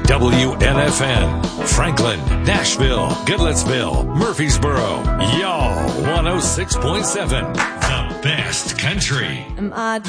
WNFN, Franklin, Nashville, Goodlettsville, Murfreesboro, y'all 106.7, the best country. Am I